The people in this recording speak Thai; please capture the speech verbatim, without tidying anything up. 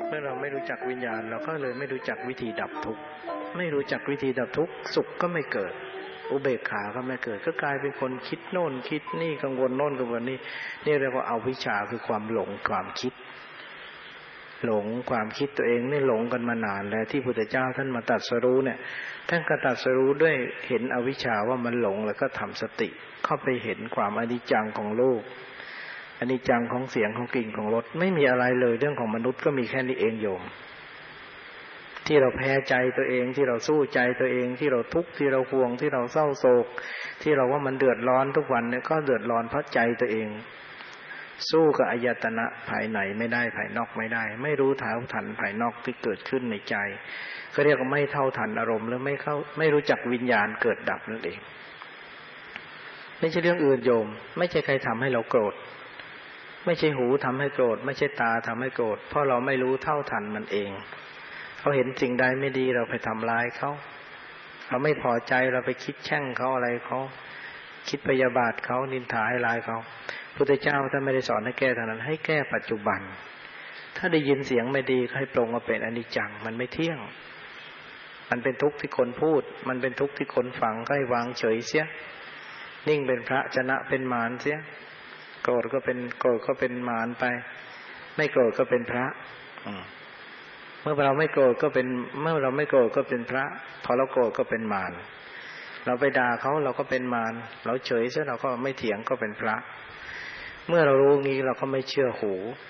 เมื่อเราไม่รู้จักวิญญาณเราก็เลยไม่รู้จักวิธีดับทุกข์ไม่รู้จักวิธีดับทุกข์สุขก็ไม่เกิดอุเบกขาก็ไม่เกิดก็กลายเป็นคนคิดโน่นคิดนี่กังวลโน่นกังวลนี่นี่เรียกว่าอวิชชาคือความหลงความคิดหลงความคิดตัวเองนี่หลงกันมานานแล้วที่พุทธเจ้าท่านมาตรัสรู้เนี่ยท่านก็ตรัสรู้ด้วยเห็นอวิชชาว่ามันหลงแล้วก็ทำสติเข้าไปเห็นความอนิจจังของโลกอนิจจังของเสียงของกลิ่นของรสไม่มีอะไรเลยเรื่องของมนุษย์ก็มีแค่นี้เองโยมที่เราแพ้ใจตัวเองที่เราสู้ใจตัวเองที่เราทุกข์ที่เราห่วงที่เราเศร้าโศกที่เราว่ามันเดือดร้อนทุกวันเนี่ยก็เดือดร้อนเพราะใจตัวเองสู้กับอายตนะภายในไม่ได้ภายนอกไม่ได้ไม่รู้เท่าทันภายนอกที่เกิดขึ้นในใจก็เรียกว่าไม่เท่าทันอารมณ์หรือไม่เข้าไม่รู้จักวิญญาณเกิดดับนั่นเองไม่ใช่เรื่องอื่นโยมไม่ใช่ใครทำให้เราโกรธไม่ใช่หูทำให้โกรธไม่ใช่ตาทำให้โกรธเพราะเราไม่รู้เท่าทันมันเองเขาเห็นสิ่งใดไม่ดีเราไปทำร้ายเขาเราไม่พอใจเราไปคิดแช่งเขาอะไรเขาคิดพยาบาทเขานินทาให้ร้ายเขาพุทธเจ้าท่านไม่ได้สอนให้แก้เท่านั้นให้แก้ปัจจุบันถ้าได้ยินเสียงไม่ดีให้ปรงมาเป็นอนิจจังมันไม่เที่ยงมันเป็นทุกข์ที่คนพูดมันเป็นทุกข์ที่คนฟังก็ให้วางเฉยเสียนิ่งเป็นพระชนะเป็นมารเสียโกรธก็เป็นโกรธก็เป็นมารไปไม่โกรธก็เป็นพระเมื่อเราไม่โกรธก็เป็นเมื่อเราไม่โกรธก็เป็นพระพอเราโกรธก็เป็นมารเราไปด่าเขาเราก็เป็นมารเราเฉยซะเราก็ไม่เถียงก็เป็นพระเมื่อเรารู้งี้เราก็ไม่เชื่อหู